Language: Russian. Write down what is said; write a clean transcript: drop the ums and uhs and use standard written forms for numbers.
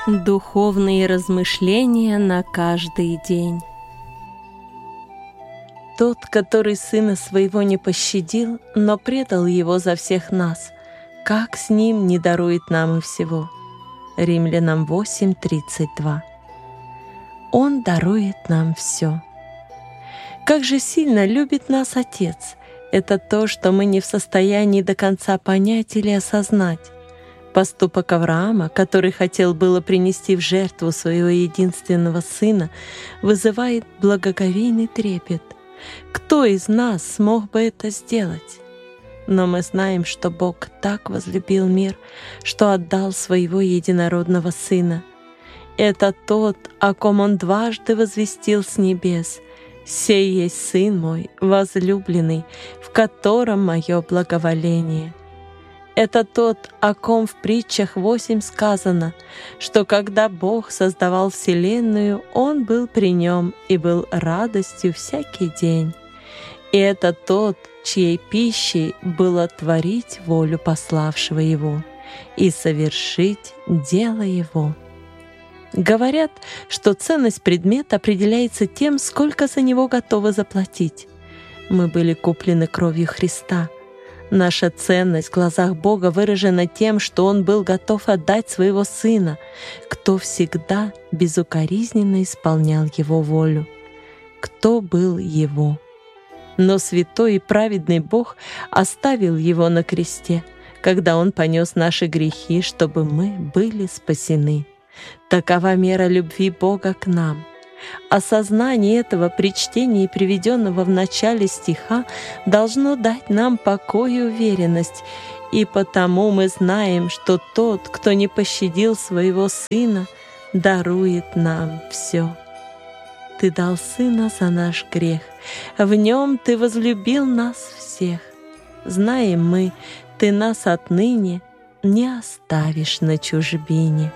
Духовные размышления на каждый день. Тот, который Сына Своего не пощадил, но предал Его за всех нас, как с Ним не дарует нам и всего? Римлянам 8:32. Он дарует нам все. Как же сильно любит нас Отец! Это то, что мы не в состоянии до конца понять или осознать. Поступок Авраама, который хотел было принести в жертву своего единственного сына, вызывает благоговейный трепет. Кто из нас смог бы это сделать? Но мы знаем, что Бог так возлюбил мир, что отдал своего единородного Сына. Это тот, о ком Он дважды возвестил с небес: «Сей есть Сын мой, возлюбленный, в котором мое благоволение». Это тот, о ком в притчах 8 сказано, что когда Бог создавал вселенную, Он был при нем и был радостью всякий день. И это тот, чьей пищей было творить волю пославшего Его и совершить дело Его. Говорят, что ценность предмета определяется тем, сколько за него готовы заплатить. Мы были куплены кровью Христа. Наша ценность в глазах Бога выражена тем, что Он был готов отдать Своего Сына, кто всегда безукоризненно исполнял Его волю, кто был Его. Но святой и праведный Бог оставил Его на кресте, когда Он понес наши грехи, чтобы мы были спасены. Такова мера любви Бога к нам. Осознание этого при чтении приведенного в начале стиха должно дать нам покой и уверенность, и потому мы знаем, что тот, кто не пощадил своего Сына, дарует нам все. Ты дал Сына за наш грех, в Нем Ты возлюбил нас всех. Знаем мы, Ты нас отныне не оставишь на чужбине.